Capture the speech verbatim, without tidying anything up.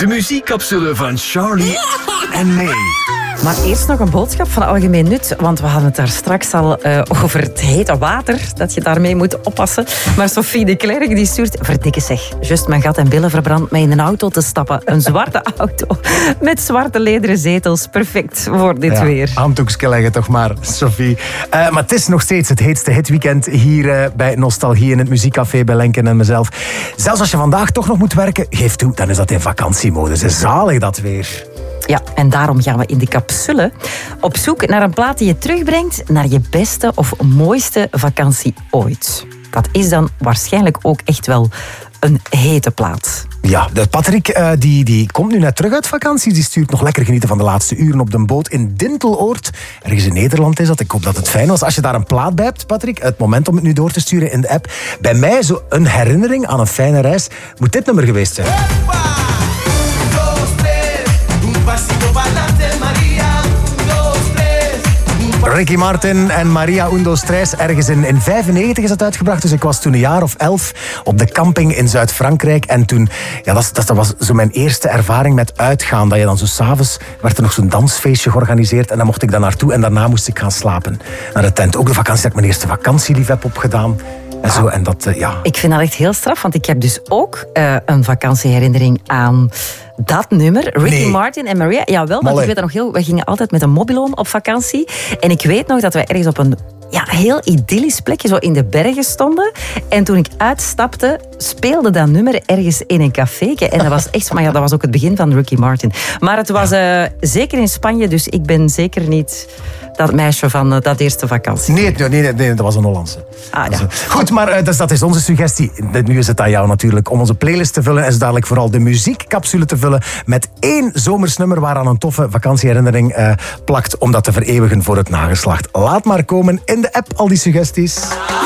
De muziekcapsule van Charlie en May. Maar eerst nog een boodschap van algemeen nut, want we hadden het daar straks al uh, over het hete water, dat je daarmee moet oppassen. Maar Sophie de Klerk die stuurt, verdikke zeg, juist mijn gat en billen verbrand mij in een auto te stappen. Een zwarte auto met zwarte lederen zetels, perfect voor dit ja, weer. Handdoekje leggen toch maar, Sophie. Uh, maar het is nog steeds het heetste hitweekend hier uh, bij Nostalgie in het Muziekcafé bij Lenken en mezelf. Zelfs als je vandaag toch nog moet werken, geef toe, dan is dat in vakantiemodus. Is zalig dat weer. Ja, en daarom gaan we in die capsule op zoek naar een plaat die je terugbrengt naar je beste of mooiste vakantie ooit. Dat is dan waarschijnlijk ook echt wel een hete plaat. Ja, de Patrick uh, die, die komt nu net terug uit vakantie. Die stuurt nog lekker genieten van de laatste uren op de boot in Dinteloord. Ergens in Nederland is dat. Ik hoop dat het fijn was. Als je daar een plaat bij hebt, Patrick, het moment om het nu door te sturen in de app. Bij mij zo een herinnering aan een fijne reis moet dit nummer geweest zijn. Ricky Martin en Maria Un, dos, tres. Ergens in, in vijfennegentig is dat uitgebracht. Dus ik was toen een jaar of elf op de camping in Zuid-Frankrijk. En toen, ja, dat, dat, dat was zo mijn eerste ervaring met uitgaan. Dat je dan zo s'avonds, werd er nog zo'n dansfeestje georganiseerd. En dan mocht ik daar naartoe en daarna moest ik gaan slapen. Naar de tent. Ook de vakantie dat ik mijn eerste vakantielief heb opgedaan. En zo, en dat, uh, ja. Ik vind dat echt heel straf, want ik heb dus ook uh, een vakantieherinnering aan dat nummer. Ricky Nee. Martin en Maria. Jawel, want Molle. ik weet dat nog heel... We gingen altijd met een mobiloom op vakantie. En ik weet nog dat we ergens op een ja, heel idyllisch plekje zo in de bergen stonden. En toen ik uitstapte, speelde dat nummer ergens in een caféke. En dat was echt... Maar ja, dat was ook het begin van Ricky Martin. Maar het was uh, zeker in Spanje, dus ik ben zeker niet dat meisje van uh, dat eerste vakantie. Nee, nee, nee, nee, dat was een Hollandse. Ah, ja. Goed, maar uh, dus dat is onze suggestie. Nu is het aan jou natuurlijk om onze playlist te vullen en zo dadelijk vooral de muziekcapsule te vullen met één zomersnummer waaraan een toffe vakantieherinnering uh, plakt om dat te vereeuwigen voor het nageslacht. Laat maar komen in de app al die suggesties.